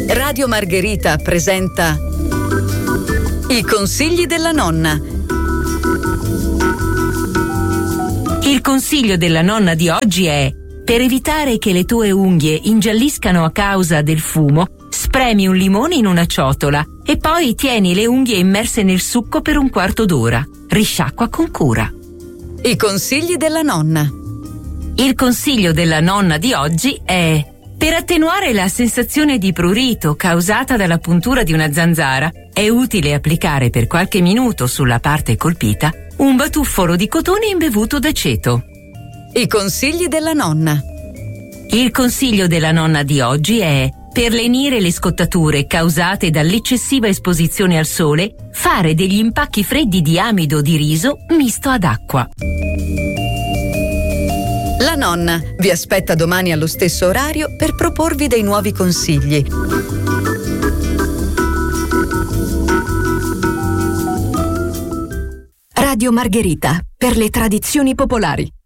Radio Margherita presenta I consigli della nonna. Il consiglio della nonna di oggi è: per evitare che le tue unghie ingialliscano a causa del fumo, spremi un limone in una ciotola e poi tieni le unghie immerse nel succo per un quarto d'ora. Risciacqua con cura. I consigli della nonna. Il consiglio della nonna di oggi è: per attenuare la sensazione di prurito causata dalla puntura di una zanzara, è utile applicare per qualche minuto sulla parte colpita un batuffolo di cotone imbevuto d'aceto. I consigli della nonna. Il consiglio della nonna di oggi è: per lenire le scottature causate dall'eccessiva esposizione al sole, fare degli impacchi freddi di amido di riso misto ad acqua. La nonna vi aspetta domani allo stesso orario per proporvi dei nuovi consigli. Radio Margherita, per le tradizioni popolari.